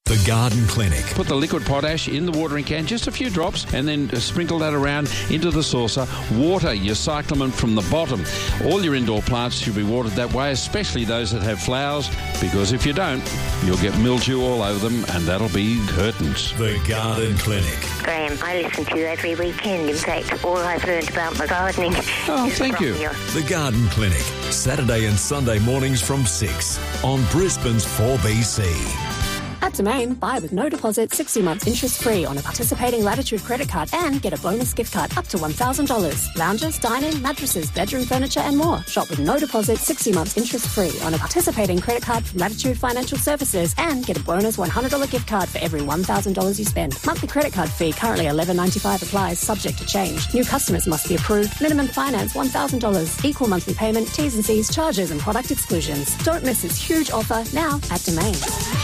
The Garden Clinic. Put the liquid potash in the watering can, just a few drops, and then sprinkle that around into the saucer. Water your cyclamen from the bottom. All your indoor plants should be watered that way, especially those that have flowers, because if you don't, you'll get mildew all over them, and that'll be curtains. The Garden Clinic. Graham, I listen to you every weekend. In fact, all I've learned about my gardening is thank from you. you. The Garden Clinic, Saturday and Sunday mornings from 6 on Brisbane's 4BC. At Domain, buy with no deposit, 60 months interest-free on a participating Latitude credit card and get a bonus gift card up to $1,000. Lounges, dining, mattresses, bedroom furniture and more. Shop with no deposit, 60 months interest-free on a participating credit card from Latitude Financial Services and get a bonus $100 gift card for every $1,000 you spend. Monthly credit card fee currently $11.95 applies, subject to change. New customers must be approved. Minimum finance $1,000. Equal monthly payment, T's and C's, charges and product exclusions. Don't miss this huge offer now at Domain.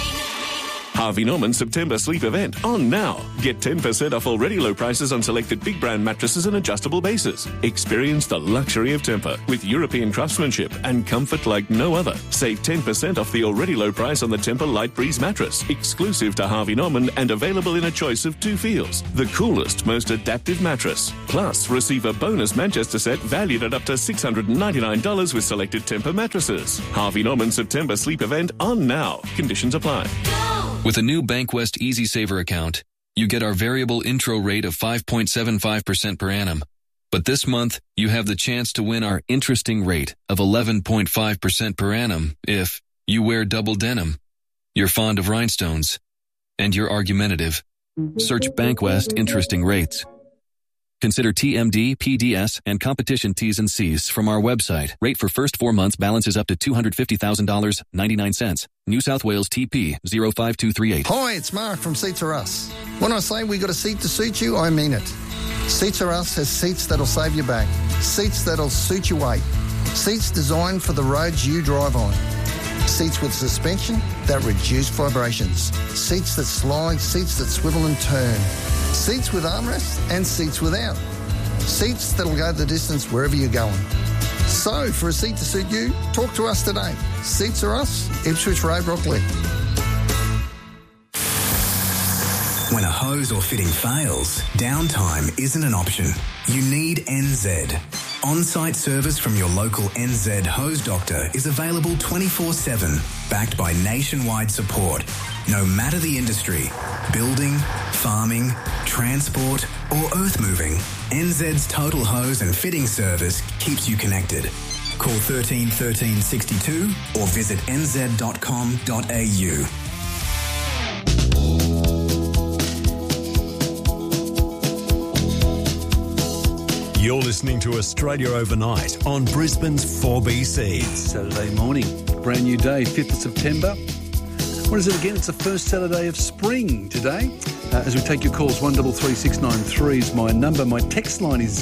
Harvey Norman September sleep event on now. Get 10% off already low prices on selected big brand mattresses and adjustable bases. Experience the luxury of Tempur with European craftsmanship and comfort like no other. Save 10% off the already low price on the Tempur Light Breeze mattress, exclusive to Harvey Norman and available in a choice of 2 feels. The coolest, most adaptive mattress. Plus, receive a bonus Manchester set valued at up to $699 with selected Tempur mattresses. Harvey Norman September sleep event on now. Conditions apply. With a new Bankwest Easy Saver account, you get our variable intro rate of 5.75% per annum. But this month, you have the chance to win our interesting rate of 11.5% per annum if you wear double denim, you're fond of rhinestones, and you're argumentative. Search Bankwest Interesting Rates. Consider TMD, PDS, and competition T's and C's from our website. Rate for first 4 months balances up to $250,000, 99 cents. New South Wales TP 05238. Hi, it's Mark from Seats Are Us. When I say we got a seat to suit you, I mean it. Seats Are Us has seats that'll save you back. Seats that'll suit your weight. Seats designed for the roads you drive on. Seats with suspension that reduce vibrations. Seats that slide, seats that swivel and turn. Seats with armrests and seats without. Seats that'll go the distance wherever you're going. So, for a seat to suit you, talk to us today. Seats Are Us, Ipswich Road, Rockley. When a hose or fitting fails, downtime isn't an option. You need NZ. On-site service from your local NZ hose doctor is available 24/7, backed by nationwide support. No matter the industry, building, farming, transport or earth moving, NZ's total hose and fitting service keeps you connected. Call 13 13 62 or visit nz.com.au. You're listening to Australia Overnight on Brisbane's 4BC. Saturday morning, brand new day, 5th of September. What is it again? It's the first Saturday of spring today. As we take your calls, 133693 is my number. My text line is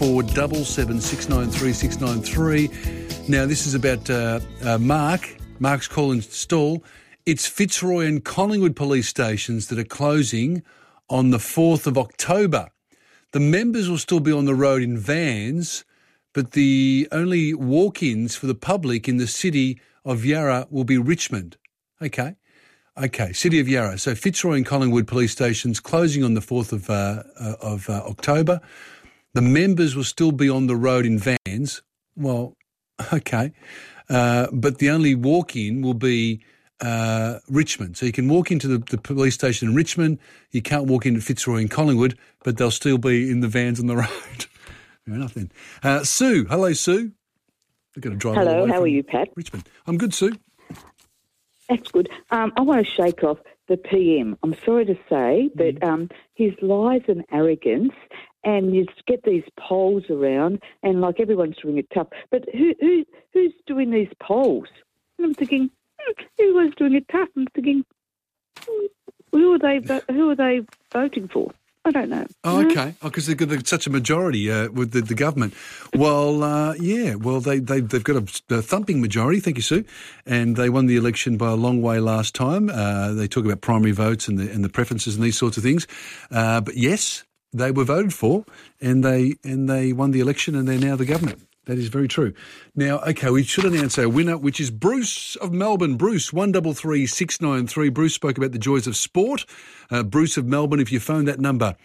0477693693. Now, this is about Mark. Mark's calling Stall. It's Fitzroy and Collingwood police stations that are closing on the 4th of October. The members will still be on the road in vans, but the only walk-ins for the public in the city of Yarra will be Richmond. Okay, City of Yarra. So Fitzroy and Collingwood police stations closing on the 4th of October. The members will still be on the road in vans. Well, okay. But the only walk-in will be Richmond. So you can walk into the police station in Richmond. You can't walk into Fitzroy and Collingwood, but they'll still be in the vans on the road. Fair enough then. Sue. Hello, Sue. We've got to drive all the way Hello, how from are you, Pat? Richmond. I'm good, Sue. That's good. I want to shake off the PM. I'm sorry to say, but his lies and arrogance, and you get these polls around, and like everyone's doing it tough. But who's doing these polls? And I'm thinking, everyone's doing it tough. I'm thinking, who are they voting for? I don't know. Oh, okay. Oh, because they've got such a majority with the government. Well, yeah. Well, they've got a thumping majority. Thank you, Sue. And they won the election by a long way last time. They talk about primary votes and the preferences and these sorts of things. But yes, they were voted for, and they won the election, and they're now the government. That is very true. Now, okay, we should announce our winner, which is Bruce of Melbourne. Bruce, 133693. Bruce spoke about the joys of sport. Bruce of Melbourne, if you phone that number,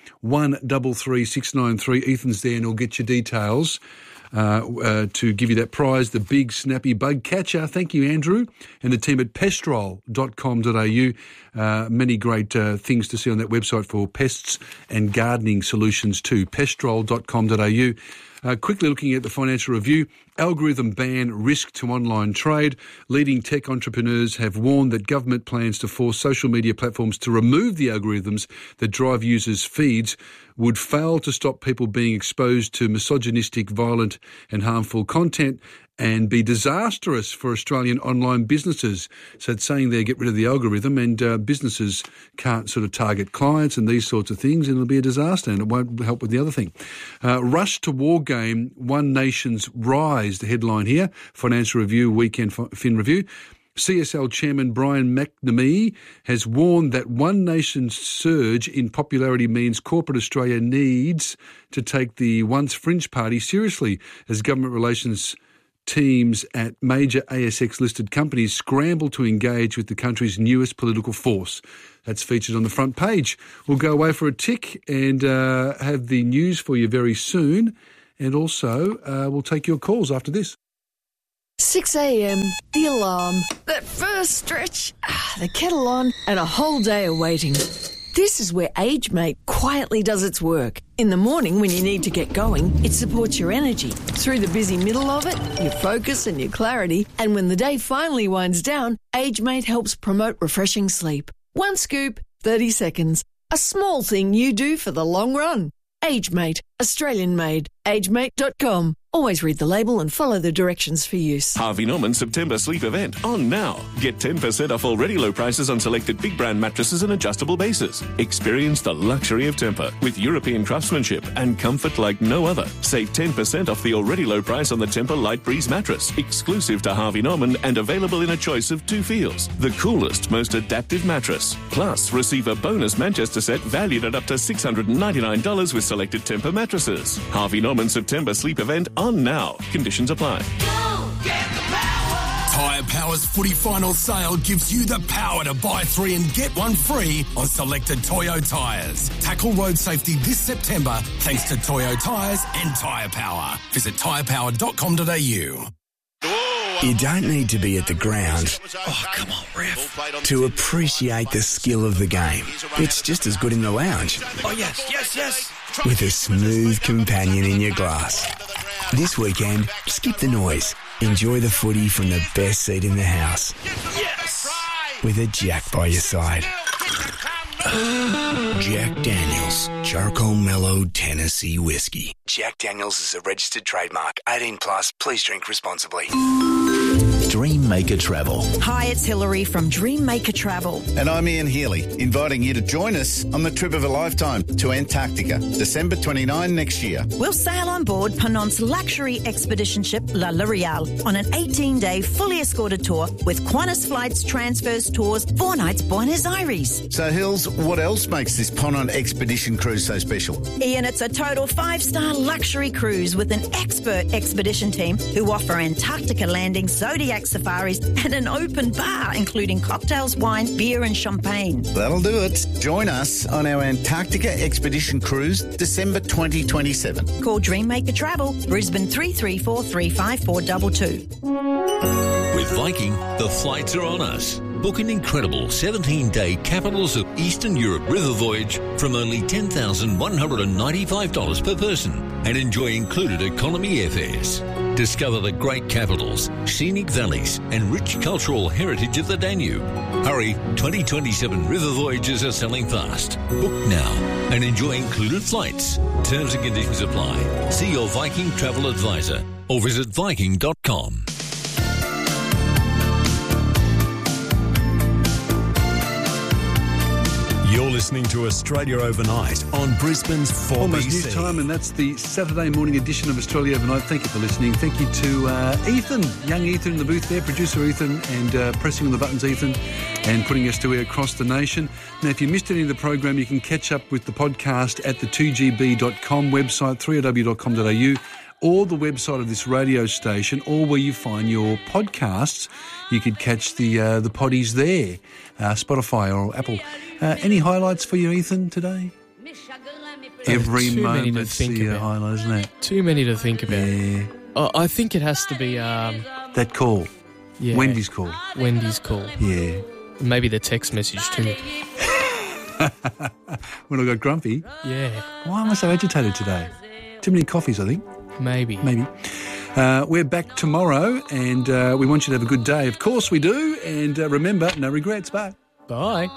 133693, Ethan's there and he'll get your details to give you that prize, the big snappy bug catcher. Thank you, Andrew, and the team at pestrol.com.au. Many great things to see on that website for pests and gardening solutions too, pestrol.com.au. Quickly looking at the financial review, algorithm ban risk to online trade. Leading tech entrepreneurs have warned that government plans to force social media platforms to remove the algorithms that drive users' feeds would fail to stop people being exposed to misogynistic, violent and harmful content and be disastrous for Australian online businesses. So it's saying there, get rid of the algorithm and businesses can't sort of target clients and these sorts of things, and it'll be a disaster and it won't help with the other thing. Rush to war game, One Nation's rise, the headline here, Financial Review, Weekend Fin Review. CSL Chairman Brian McNamee has warned that One Nation's surge in popularity means corporate Australia needs to take the once fringe party seriously as government relations teams at major ASX-listed companies scramble to engage with the country's newest political force. That's featured on the front page. We'll go away for a tick and have the news for you very soon. And also, we'll take your calls after this. 6 a.m, the alarm, that first stretch, the kettle on, and a whole day of waiting. This is where AgeMate quietly does its work. In the morning when you need to get going, it supports your energy. Through the busy middle of it, your focus and your clarity. And when the day finally winds down, AgeMate helps promote refreshing sleep. One scoop, 30 seconds. A small thing you do for the long run. AgeMate, Australian made. AgeMate.com. Always read the label and follow the directions for use. Harvey Norman September sleep event on now. Get 10% off already low prices on selected big brand mattresses and adjustable bases. Experience the luxury of Tempur with European craftsmanship and comfort like no other. Save 10% off the already low price on the Tempur Light Breeze mattress, exclusive to Harvey Norman and available in a choice of 2 feels. The coolest, most adaptive mattress. Plus, receive a bonus Manchester set valued at up to $699 with selected Tempur mattresses. Harvey Norman September sleep event on now. Conditions apply. Tyre Power's footy final sale gives you the power to buy 3 and get 1 free on selected Toyo tyres. Tackle road safety this September thanks to Toyo tyres and Tyre Power. Visit tyrepower.com.au. You don't need to be at the ground to appreciate the skill of the game. It's just as good in the lounge. Oh, yes. With a smooth companion in your glass. This weekend, skip the noise. Enjoy the footy from the best seat in the house. Yes! With a Jack by your side. Jack Daniels Charcoal Mellow Tennessee Whiskey. Jack Daniels is a registered trademark. 18 plus. Please drink responsibly. Dreammaker Travel. Hi, it's Hilary from Dreammaker Travel. And I'm Ian Healy, inviting you to join us on the trip of a lifetime to Antarctica, December 29 next year. We'll sail on board Penant's luxury expedition ship La L'Oreal on an 18-day fully escorted tour with Qantas flights, transfers, tours, 4 nights Buenos Aires. So, Hills, what else makes this Ponant expedition cruise so special? Ian, it's a total 5-star luxury cruise with an expert expedition team who offer Antarctica landings, Zodiac safaris and an open bar including cocktails, wine, beer and champagne. That'll do it. Join us on our Antarctica expedition cruise December 2027. Call Dreammaker Travel, Brisbane 334 35422. With Viking, the flights are on us. Book an incredible 17-day Capitals of Eastern Europe river voyage from only $10,195 per person and enjoy included economy airfares. Discover the great capitals, scenic valleys and rich cultural heritage of the Danube. Hurry, 2027 river voyages are selling fast. Book now and enjoy included flights. Terms and conditions apply. See your Viking travel advisor or visit Viking.com. You're listening to Australia Overnight on Brisbane's 4BC. Almost news time, and that's the Saturday morning edition of Australia Overnight. Thank you for listening. Thank you to Ethan, young Ethan in the booth there, producer Ethan, and pressing on the buttons, Ethan, and putting us to air across the nation. Now, if you missed any of the program, you can catch up with the podcast at the 2GB.com website, 3AW.com.au, or the website of this radio station, or where you find your podcasts. You could catch the poddies there, Spotify or Apple. Any highlights for you, Ethan, today? Every moment's the highlight, isn't it? Too many to think about. Yeah. I think it has to be... that call. Yeah. Wendy's call. Wendy's call. Yeah. Maybe the text message too. When I got grumpy? Yeah. Why am I so agitated today? Too many coffees, I think. Maybe. We're back tomorrow, and we want you to have a good day. Of course we do. And remember, no regrets. Bye. Bye.